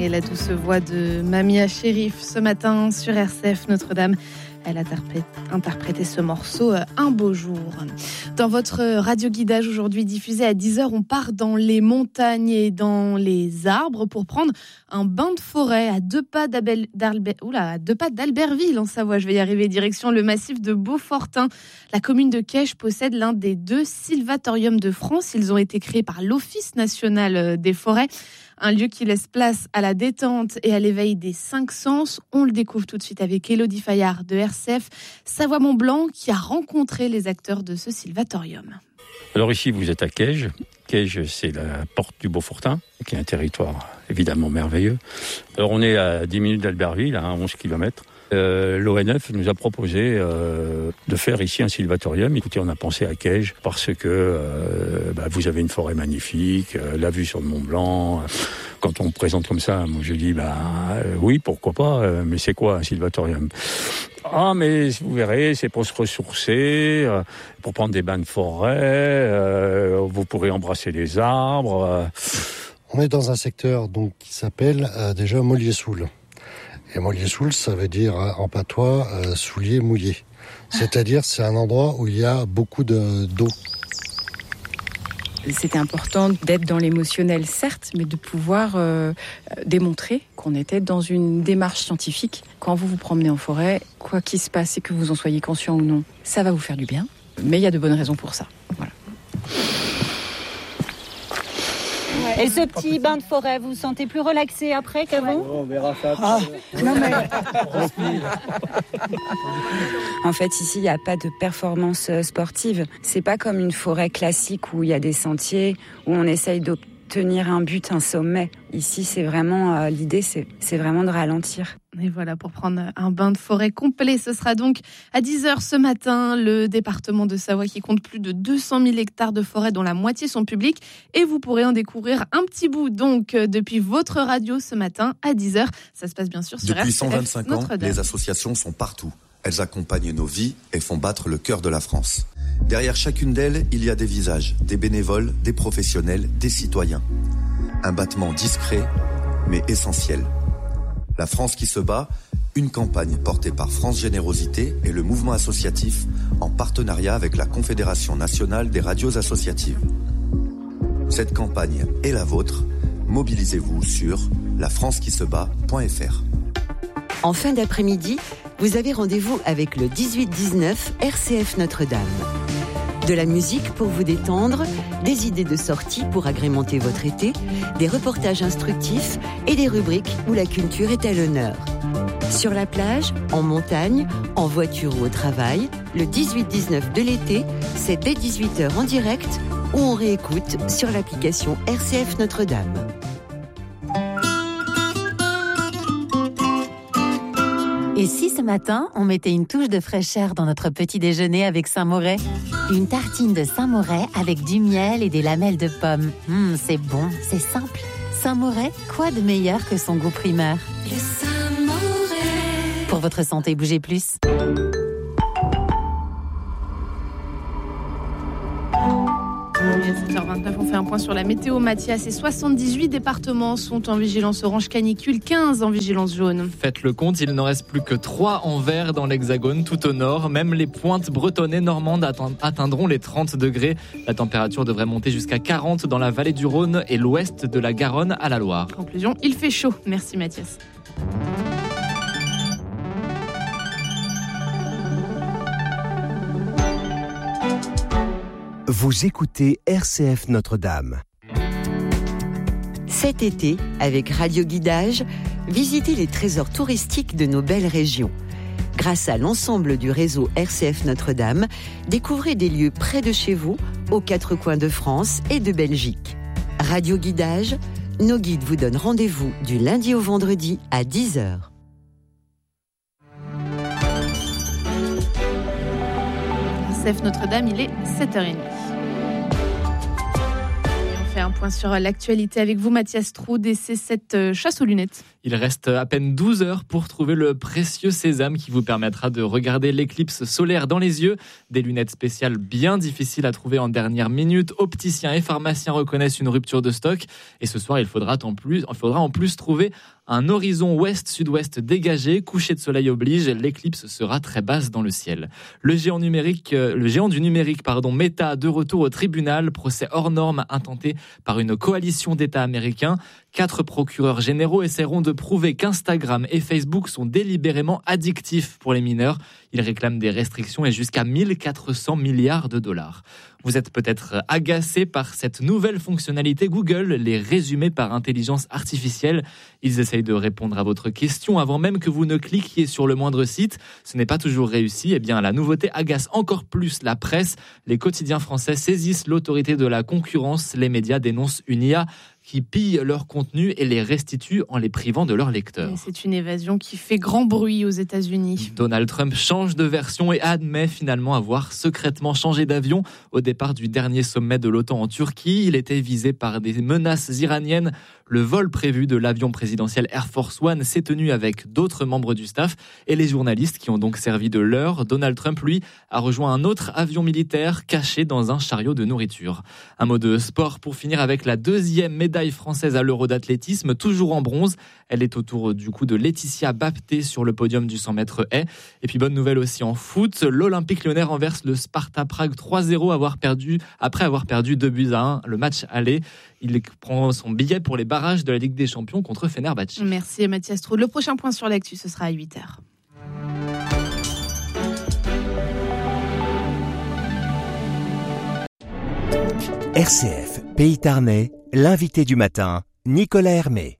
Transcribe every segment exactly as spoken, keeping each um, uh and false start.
Et la douce voix de Mamia Chérif ce matin sur R C F Notre-Dame. Elle a interprété ce morceau « Un beau jour ». Dans votre radio-guidage aujourd'hui diffusé à dix heures, on part dans les montagnes et dans les arbres pour prendre un bain de forêt à deux pas, d'Abel, Oula, à deux pas d'Albertville en Savoie. Je vais y arriver, direction le massif de Beaufortin. La commune de Caige possède l'un des deux sylvatoriums de France. Ils ont été créés par l'Office national des forêts. Un lieu qui laisse place à la détente et à l'éveil des cinq sens. On le découvre tout de suite avec Élodie Fayard de R C F Savoie-Mont-Blanc qui a rencontré les acteurs de ce sylvatorium. Alors ici, vous êtes à Caige. Caige, c'est la porte du Beaufortin, qui est un territoire évidemment merveilleux. Alors on est à dix minutes d'Albertville, à onze kilomètres. Euh, L'O N F nous a proposé euh, de faire ici un sylvatorium. Écoutez, on a pensé à Caige parce que euh, bah, vous avez une forêt magnifique, euh, la vue sur le Mont Blanc. Quand on me présente comme ça, moi je dis bah euh, oui, pourquoi pas, euh, mais c'est quoi un sylvatorium ? Ah, mais vous verrez, c'est pour se ressourcer, euh, pour prendre des bains de forêt, euh, vous pourrez embrasser les arbres. Euh. On est dans un secteur donc qui s'appelle euh, déjà Mollier-Soul. Et Mollier-Soul, ça veut dire en patois euh, soulier mouillé. C'est-à-dire c'est un endroit où il y a beaucoup de, d'eau. C'était important d'être dans l'émotionnel, certes, mais de pouvoir euh, démontrer qu'on était dans une démarche scientifique. Quand vous vous promenez en forêt, quoi qu'il se passe et que vous en soyez conscient ou non, ça va vous faire du bien. Mais il y a de bonnes raisons pour ça. Voilà. Et ce petit bain de forêt, vous vous sentez plus relaxé après qu'avant ? On verra ça. Ah, non mais... En fait, ici, il n'y a pas de performance sportive. C'est pas comme une forêt classique où il y a des sentiers, où on essaye d'obtenir un but, un sommet. Ici, c'est vraiment, euh, l'idée, c'est, c'est vraiment de ralentir. Et voilà, pour prendre un bain de forêt complet, ce sera donc à dix heures ce matin. Le département de Savoie qui compte plus de deux cent mille hectares de forêt dont la moitié sont publics. Et vous pourrez en découvrir un petit bout donc depuis votre radio ce matin à dix heures. Ça se passe bien sûr sur Depuis R C F cent vingt-cinq ans, Notre-Dame. les associations sont partout. Elles accompagnent nos vies et font battre le cœur de la France. Derrière chacune d'elles, il y a des visages, des bénévoles, des professionnels, des citoyens. Un battement discret, mais essentiel. La France qui se bat, une campagne portée par France Générosité et le mouvement associatif en partenariat avec la Confédération nationale des radios associatives. Cette campagne est la vôtre. Mobilisez-vous sur la france qui se bat point f r. En fin d'après-midi, vous avez rendez-vous avec le dix-huit dix-neuf R C F Notre-Dame. De la musique pour vous détendre, des idées de sortie pour agrémenter votre été, des reportages instructifs et des rubriques où la culture est à l'honneur. Sur la plage, en montagne, en voiture ou au travail, le dix-huit dix-neuf de l'été, c'est dès dix-huit heures en direct ou on réécoute sur l'application R C F Notre-Dame. Et si ce matin, on mettait une touche de fraîcheur dans notre petit déjeuner avec Saint-Moret ? Une tartine de Saint-Moret avec du miel et des lamelles de pommes. Mmh, c'est bon, c'est simple. Saint-Moret, quoi de meilleur que son goût primeur ? Le Saint-Moret. Pour votre santé, bougez plus. À sept heures vingt-neuf, on fait un point sur la météo. Mathias, et soixante-dix-huit départements sont en vigilance orange canicule, quinze en vigilance jaune. Faites le compte, il n'en reste plus que trois en vert dans l'Hexagone, tout au nord. Même les pointes bretonnes et normandes atteindront les trente degrés. La température devrait monter jusqu'à quarante dans la vallée du Rhône et l'ouest de la Garonne à la Loire. Conclusion, il fait chaud. Merci Mathias. Vous écoutez R C F Notre-Dame. Cet été, avec Radio Guidage, visitez les trésors touristiques de nos belles régions. Grâce à l'ensemble du réseau R C F Notre-Dame, découvrez des lieux près de chez vous, aux quatre coins de France et de Belgique. Radio Guidage, nos guides vous donnent rendez-vous du lundi au vendredi à dix heures. R C F Notre-Dame, il est sept heures trente. On fait un point sur l'actualité avec vous, Mathias Troude, et c'est cette chasse aux lunettes. Il reste à peine douze heures pour trouver le précieux sésame qui vous permettra de regarder l'éclipse solaire dans les yeux. Des lunettes spéciales bien difficiles à trouver en dernière minute. Opticiens et pharmaciens reconnaissent une rupture de stock. Et ce soir, il faudra en plus, il faudra en plus trouver Un horizon ouest-sud-ouest dégagé, coucher de soleil oblige, l'éclipse sera très basse dans le ciel. Le géant numérique, le géant du numérique, pardon, Meta, de retour au tribunal, procès hors norme intenté par une coalition d'États américains. Quatre procureurs généraux essaieront de prouver qu'Instagram et Facebook sont délibérément addictifs pour les mineurs. Ils réclament des restrictions et jusqu'à mille quatre cents milliards de dollars. Vous êtes peut-être agacé par cette nouvelle fonctionnalité Google, les résumés par intelligence artificielle. Ils essayent de répondre à votre question avant même que vous ne cliquiez sur le moindre site. Ce n'est pas toujours réussi. Eh bien, la nouveauté agace encore plus la presse. Les quotidiens français saisissent l'autorité de la concurrence. Les médias dénoncent une I A qui pillent leur contenu et les restituent en les privant de leurs lecteurs. Et c'est une évasion qui fait grand bruit aux États-Unis. Donald Trump change de version et admet finalement avoir secrètement changé d'avion. Au départ du dernier sommet de l'OTAN en Turquie, il était visé par des menaces iraniennes. Le vol prévu de l'avion présidentiel Air Force One s'est tenu avec d'autres membres du staff et les journalistes qui ont donc servi de leurre. Donald Trump, lui, a rejoint un autre avion militaire caché dans un chariot de nourriture. Un mot de sport pour finir avec la deuxième médaille française à l'Euro d'athlétisme, toujours en bronze. Elle est autour du coup de Laetitia Bapté sur le podium du cent mètres haies. Et puis bonne nouvelle aussi en foot, l'Olympique Lyonnais renverse le Sparta Prague trois zéro avoir perdu, après avoir perdu deux buts à un le match aller. Il prend son billet pour les barrages de la Ligue des Champions contre Fenerbahçe. Merci Mathias Troude. Le prochain point sur l'actu, ce sera à huit heures. R C F, Pays Tarnais, l'invité du matin, Nicolas Hermé.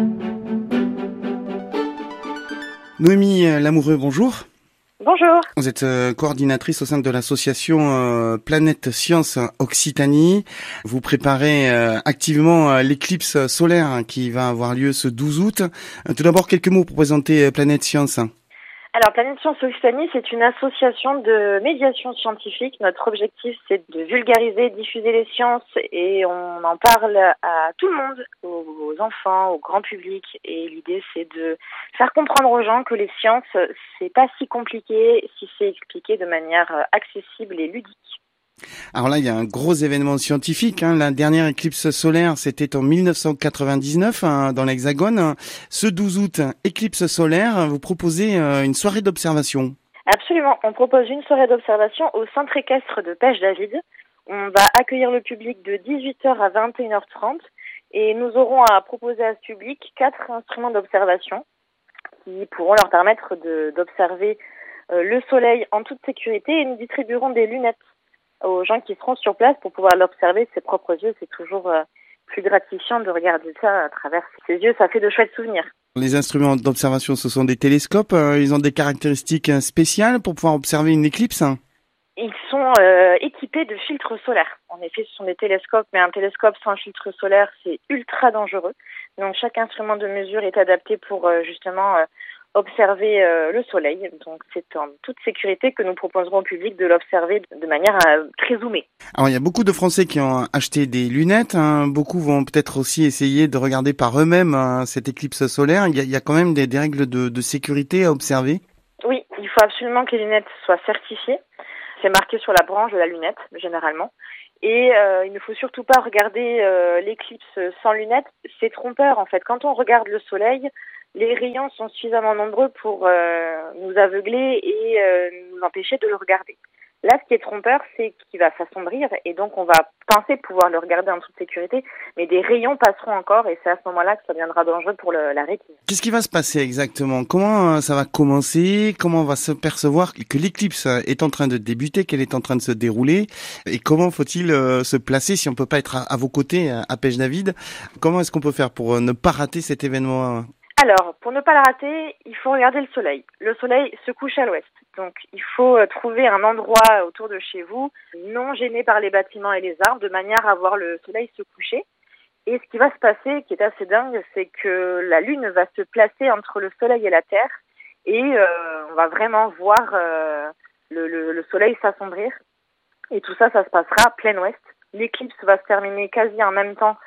Noémie Lamoureux, bonjour. Bonjour. Vous êtes euh, coordinatrice au sein de l'association euh, Planète Science Occitanie. Vous préparez euh, activement euh, l'éclipse solaire hein, qui va avoir lieu ce douze août. Euh, tout d'abord, quelques mots pour présenter euh, Planète Science. Alors, Planète Science Occitanie, c'est une association de médiation scientifique. Notre objectif, c'est de vulgariser, diffuser les sciences et on en parle à tout le monde, aux enfants, au grand public. Et l'idée, c'est de faire comprendre aux gens que les sciences, c'est pas si compliqué si c'est expliqué de manière accessible et ludique. Alors là, il y a un gros événement scientifique. Hein. La dernière éclipse solaire, c'était en mille neuf cent quatre-vingt-dix-neuf hein, dans l'Hexagone. Ce douze août, éclipse solaire, vous proposez euh, une soirée d'observation. Absolument. On propose une soirée d'observation au centre équestre de Pêche-David. On va accueillir le public de dix-huit heures à vingt et une heures trente et nous aurons à proposer à ce public quatre instruments d'observation qui pourront leur permettre de, d'observer euh, le soleil en toute sécurité et nous distribuerons des lunettes aux gens qui seront sur place pour pouvoir l'observer de ses propres yeux. C'est toujours euh, plus gratifiant de regarder ça à travers ses yeux. Ça fait de chouettes souvenirs. Les instruments d'observation, ce sont des télescopes. Euh, ils ont des caractéristiques spéciales pour pouvoir observer une éclipse. Ils sont euh, équipés de filtres solaires. En effet, ce sont des télescopes, mais un télescope sans filtre solaire, c'est ultra dangereux. Donc chaque instrument de mesure est adapté pour euh, justement euh, observer euh, le soleil. Donc c'est en toute sécurité que nous proposerons au public de l'observer de manière euh, très zoomée. Alors il y a beaucoup de Français qui ont acheté des lunettes. Hein. Beaucoup vont peut-être aussi essayer de regarder par eux-mêmes hein, cette éclipse solaire. Il y a, il y a quand même des, des règles de, de sécurité à observer. Oui, il faut absolument que les lunettes soient certifiées. C'est marqué sur la branche de la lunette, généralement. Et euh, il ne faut surtout pas regarder euh, l'éclipse sans lunettes. C'est trompeur, en fait. Quand on regarde le soleil, les rayons sont suffisamment nombreux pour euh, nous aveugler et euh, nous empêcher de le regarder. Là, ce qui est trompeur, c'est qu'il va s'assombrir et donc on va penser pouvoir le regarder en toute sécurité, mais des rayons passeront encore et c'est à ce moment-là que ça deviendra dangereux pour le, la rétine. Qu'est-ce qui va se passer exactement ? Comment ça va commencer ? Comment on va se percevoir que l'éclipse est en train de débuter, qu'elle est en train de se dérouler ? Et comment faut-il euh, se placer si on peut pas être à, à vos côtés à Pêche-David ? Comment est-ce qu'on peut faire pour euh, ne pas rater cet événement ? Alors, pour ne pas la rater, il faut regarder le soleil. Le soleil se couche à l'ouest. Donc, il faut trouver un endroit autour de chez vous, non gêné par les bâtiments et les arbres, de manière à voir le soleil se coucher. Et ce qui va se passer, qui est assez dingue, c'est que la lune va se placer entre le soleil et la terre. Et euh, on va vraiment voir euh, le, le, le soleil s'assombrir. Et tout ça, ça se passera plein ouest. L'éclipse va se terminer quasi en même temps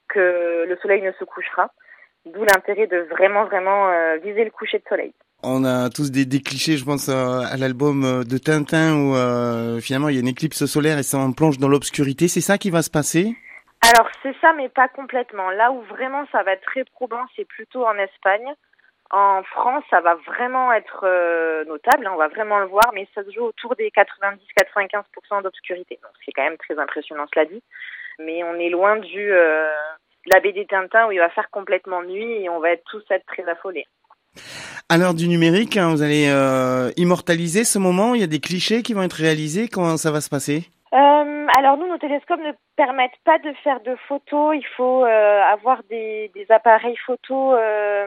que le soleil ne se couchera. D'où l'intérêt de vraiment, vraiment euh, viser le coucher de soleil. On a tous des, des clichés, je pense euh, à l'album de Tintin où euh, finalement il y a une éclipse solaire et ça en plonge dans l'obscurité. C'est ça qui va se passer ? Alors c'est ça, mais pas complètement. Là où vraiment ça va être très probant, c'est plutôt en Espagne. En France, ça va vraiment être euh, notable, hein, on va vraiment le voir, mais ça se joue autour des quatre-vingt-dix à quatre-vingt-quinze pour cent d'obscurité. Donc c'est quand même très impressionnant, cela dit. Mais on est loin du euh, de la baie des Tintins où il va faire complètement nuit et on va être tous être très affolés. À l'heure du numérique, hein, vous allez euh, immortaliser ce moment. Il y a des clichés qui vont être réalisés. Comment ça va se passer ? Euh, alors nous, nos télescopes ne permettent pas de faire de photos. Il faut euh, avoir des, des appareils photos euh,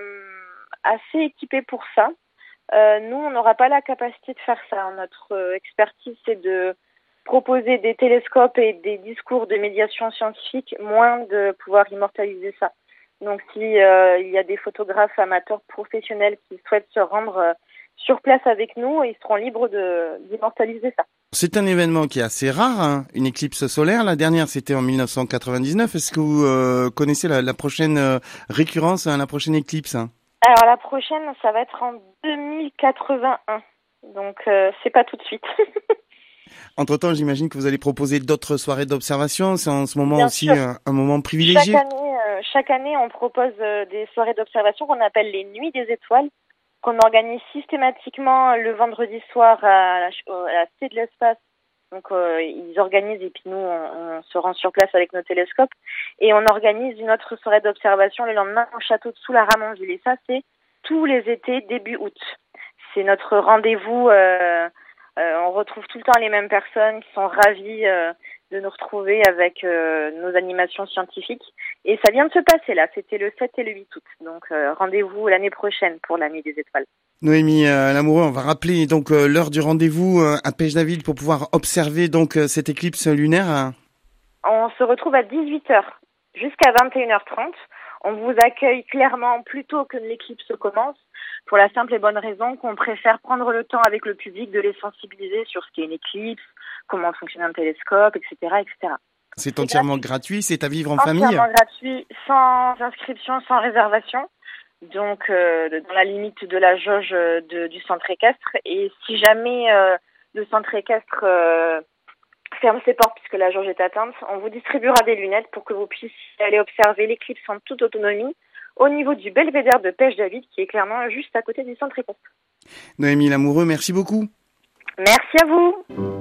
assez équipés pour ça. Euh, nous, on n'aura pas la capacité de faire ça. Notre euh, expertise, c'est de proposer des télescopes et des discours de médiation scientifique, moins de pouvoir immortaliser ça. Donc si euh, il y a des photographes amateurs professionnels qui souhaitent se rendre euh, sur place avec nous, ils seront libres de d'immortaliser ça. C'est un événement qui est assez rare, hein, une éclipse solaire. La dernière, c'était en mille neuf cent quatre-vingt-dix-neuf. Est-ce que vous euh, connaissez la, la prochaine euh, récurrence, hein, la prochaine éclipse, hein ? Alors la prochaine, ça va être en deux mille quatre-vingt-un. Donc euh, c'est pas tout de suite. Entre-temps, j'imagine que vous allez proposer d'autres soirées d'observation. C'est en ce moment Bien aussi sûr. un, un moment privilégié. Chaque année, euh, chaque année, on propose euh, des soirées d'observation qu'on appelle les Nuits des Étoiles, qu'on organise systématiquement le vendredi soir à la, à la Cité de l'Espace. Donc euh, ils organisent et puis nous, on, on se rend sur place avec nos télescopes. Et on organise une autre soirée d'observation le lendemain au château de Soult-la-Ramonville. Et ça, c'est tous les étés, début août. C'est notre rendez-vous. Euh, euh, on retrouve tout le temps les mêmes personnes qui sont ravies euh, de nous retrouver avec euh, nos animations scientifiques. Et ça vient de se passer là, c'était le sept et le huit août. Donc euh, rendez-vous l'année prochaine pour la Nuit des Étoiles. Noémie euh, Lamoureux, on va rappeler donc euh, l'heure du rendez-vous euh, à Pêche-David pour pouvoir observer donc euh, cette éclipse lunaire. Hein. On se retrouve à dix-huit heures jusqu'à vingt et une heures trente. On vous accueille clairement plus tôt que l'éclipse commence, pour la simple et bonne raison qu'on préfère prendre le temps avec le public de les sensibiliser sur ce qu'est une éclipse, comment fonctionne un télescope, et cetera, et cetera. C'est, c'est entièrement gratuit. gratuit, c'est à vivre en entièrement famille. Entièrement gratuit, sans inscription, sans réservation, donc euh, dans la limite de la jauge de, du centre équestre. Et si jamais euh, le centre équestre euh, ferme ses portes puisque la jauge est atteinte, on vous distribuera des lunettes pour que vous puissiez aller observer l'éclipse en toute autonomie au niveau du belvédère de Pêche-David, qui est clairement juste à côté du centre équestre. Noémie Lamoureux, merci beaucoup. Merci à vous.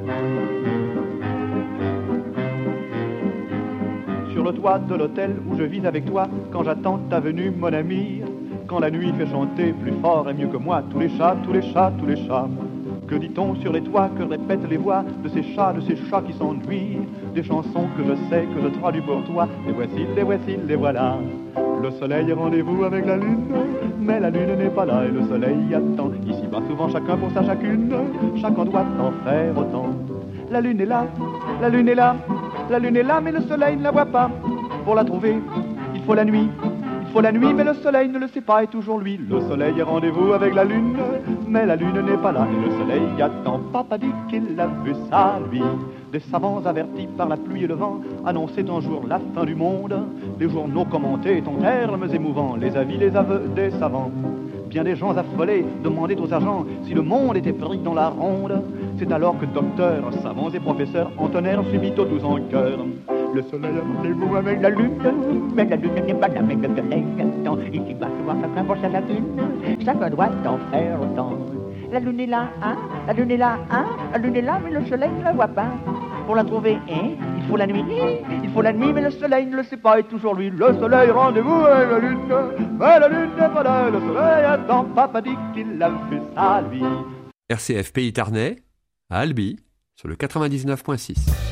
Sur le toit de l'hôtel où je vis avec toi, quand j'attends ta venue, mon ami, quand la nuit fait chanter plus fort et mieux que moi tous les chats, tous les chats, tous les chats. Que dit-on sur les toits, que répètent les voix de ces chats, de ces chats qui s'ennuient, des chansons que je sais, que je traduis pour toi, les voici, les voici, les voilà. Le soleil est rendez-vous avec la lune, mais la lune n'est pas là et le soleil attend. Ici va souvent chacun pour sa chacune, chacun doit en faire autant. La lune est là, la lune est là, la lune est là, mais le soleil ne la voit pas. Pour la trouver, il faut la nuit. Il faut la nuit, mais le soleil ne le sait pas, et toujours lui. Le soleil est rendez-vous avec la lune, mais la lune n'est pas là, et le soleil attend. Papa dit qu'il a vu ça, lui. Des savants avertis par la pluie et le vent annonçaient un jour la fin du monde. Les journaux commentaient en termes émouvants les avis, les aveux des savants. Bien des gens affolés demandaient aux agents si le monde était pris dans la ronde. C'est alors que docteurs, savants et professeurs entonnèrent subito tous en chœur. Le soleil a rendez-vous avec la lune, mais la lune n'est pas là, mais le soleil attend. Ici va souvent chacun pour sa lune, chacun doit en faire autant. La lune est là, hein, la lune est là, hein, la lune est là, mais le soleil ne la voit pas. Pour la trouver, hein, il faut la nuit, il faut la nuit, mais le soleil ne le sait pas, et toujours lui. Le soleil rendez-vous avec la lune, mais la lune n'est pas là, le soleil attend. Papa dit qu'il a fait ça, lui. R C F Pays Tarnais, à Albi, sur le quatre-vingt-dix-neuf virgule six.